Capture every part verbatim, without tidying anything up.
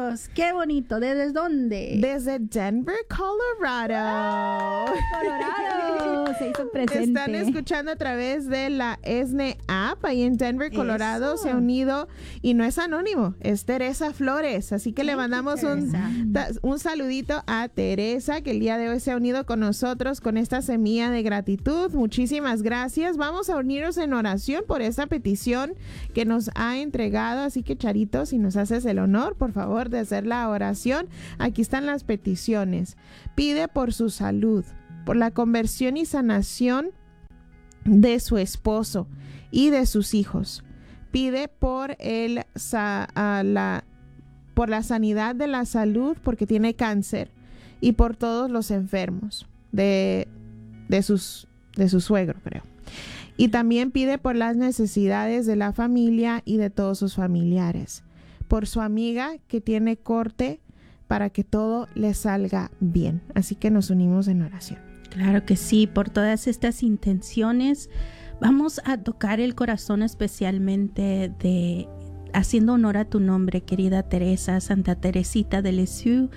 Saludos, qué bonito. ¿Desde dónde? Desde Denver, Colorado. ¡Ah, Colorado! Se hizo presente. Están escuchando a través de la E S N E app ahí en Denver, Colorado. Eso. Se ha unido y no es anónimo, es Teresa Flores. Así que le mandamos un, un saludito a Teresa, que el día de hoy se ha unido con nosotros con esta semilla de gratitud. Muchísimas gracias. Vamos a unirnos en oración por esta petición que nos ha entregado. Así que, Charito, si nos haces el honor, por favor, de hacer la oración. Aquí están las peticiones. Pide por su salud, por la conversión y sanación de su esposo y de sus hijos. Pide por el sa, uh, la por la sanidad de la salud porque tiene cáncer y por todos los enfermos de de sus de su suegro, creo. Y también pide por las necesidades de la familia y de todos sus familiares. Por su amiga que tiene corte para que todo le salga bien. Así que nos unimos en oración. Claro que sí, por todas estas intenciones vamos a tocar el corazón especialmente de haciendo honor a tu nombre, querida Teresa, Santa Teresita de Lisieux,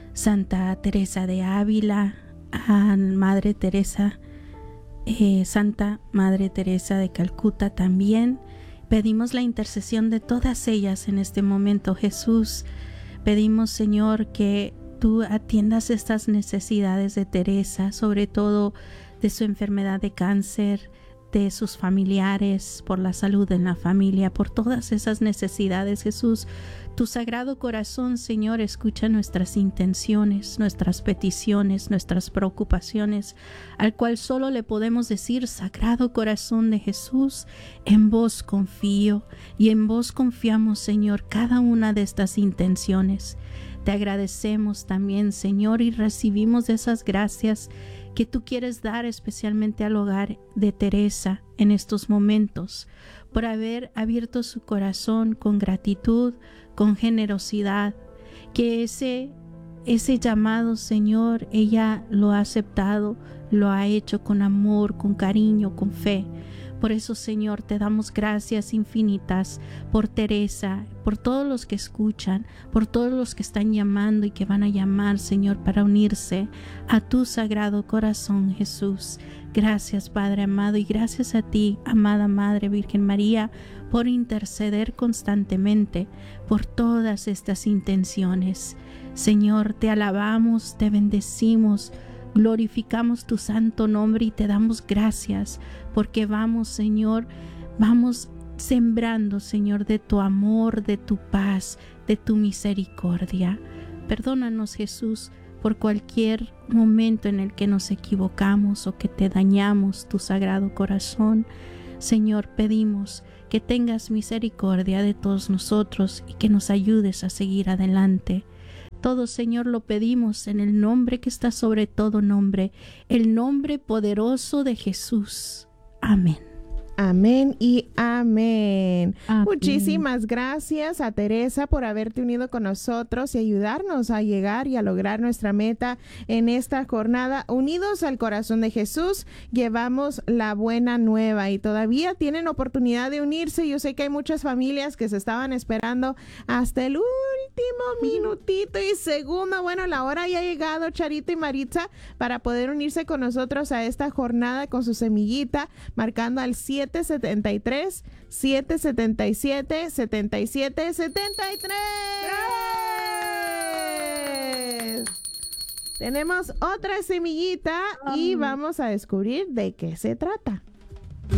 Santa Teresa de Ávila, a Madre Teresa, eh, Santa Madre Teresa de Calcuta también. Pedimos la intercesión de todas ellas en este momento, Jesús. Pedimos, Señor, que tú atiendas estas necesidades de Teresa, sobre todo de su enfermedad de cáncer, de sus familiares, por la salud en la familia, por todas esas necesidades, Jesús. Tu Sagrado Corazón, Señor, escucha nuestras intenciones, nuestras peticiones, nuestras preocupaciones, al cual solo le podemos decir: Sagrado Corazón de Jesús, en vos confío y en vos confiamos, Señor, cada una de estas intenciones. Te agradecemos también, Señor, y recibimos esas gracias que tú quieres dar especialmente al hogar de Teresa en estos momentos, por haber abierto su corazón con gratitud, con generosidad, que ese, ese llamado, Señor, ella lo ha aceptado, lo ha hecho con amor, con cariño, con fe. Por eso, Señor, te damos gracias infinitas por Teresa, por todos los que escuchan, por todos los que están llamando y que van a llamar, Señor, para unirse a tu Sagrado Corazón, Jesús. Gracias, Padre amado, y gracias a ti, amada Madre Virgen María, por interceder constantemente por todas estas intenciones. Señor, te alabamos, te bendecimos, glorificamos tu santo nombre y te damos gracias porque vamos, Señor, vamos sembrando, Señor, de tu amor, de tu paz, de tu misericordia. Perdónanos, Jesús, por cualquier momento en el que nos equivocamos o que te dañamos, tu Sagrado Corazón. Señor, pedimos que tengas misericordia de todos nosotros y que nos ayudes a seguir adelante. Todo, Señor, lo pedimos en el nombre que está sobre todo nombre, el nombre poderoso de Jesús. Amén. Amén y amén. Amén. Muchísimas gracias a Teresa por haberte unido con nosotros y ayudarnos a llegar y a lograr nuestra meta en esta jornada. Unidos al corazón de Jesús, llevamos la buena nueva y todavía tienen oportunidad de unirse. Yo sé que hay muchas familias que se estaban esperando hasta el último minutito y segundo. Bueno, la hora ya ha llegado, Charito y Maritza, para poder unirse con nosotros a esta jornada con su semillita, marcando al siete setenta y tres, siete setenta y siete, setenta y siete setenta y tres. Tenemos otra semillita y vamos a descubrir de qué se trata.